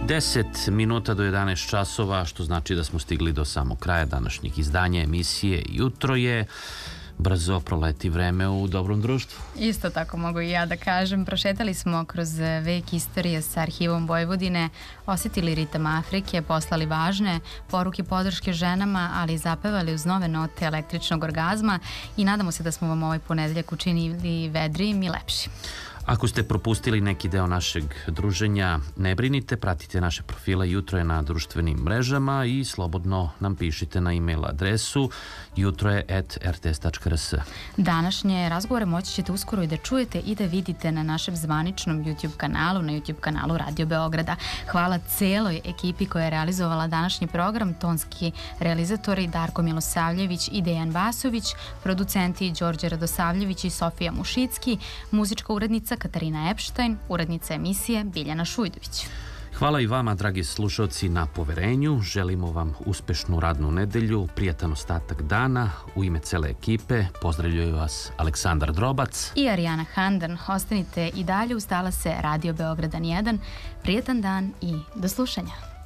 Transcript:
10 minuta do 11 časova, što znači da smo stigli do samog kraja današnjeg izdanja emisije Jutro je. Brzo proleti vreme u dobrom društvu. Isto tako mogu i ja da kažem. Prošetali smo kroz vek istorije sa arhivom Vojvodine, osjetili ritam Afrike, poslali važne poruke podrške ženama, ali i zapevali uz nove note električnog orgazma i nadamo se da smo vam ovaj ponedeljak učinili vedrijim i lepšim. Ako ste propustili neki deo našeg druženja, ne brinite, pratite naše profile Jutro je na društvenim mrežama i slobodno nam pišite na e-mail adresu jutroje@rts.rs. Današnje razgovore moći ćete uskoro i da čujete i da vidite na našem zvaničnom YouTube kanalu, na YouTube kanalu Radio Beograda. Hvala celoj ekipi koja je realizovala današnji program, tonski realizatori Darko Milosavljević i Dejan Vasović, producenti Đorđe Radosavljević i Sofija Mušicki, muzička urednica Katarina Epštajn, urednica emisije Biljana Šujdović. Hvala i vama, dragi slušalci, na poverenju. Želimo vam uspešnu radnu nedelju, prijatan ostatak dana. U ime cele ekipe pozdravljaju vas Aleksandar Drobac i Arijana Handan. Ostanite i dalje uz talase Radio Beogradan 1. Prijatan dan i do slušanja.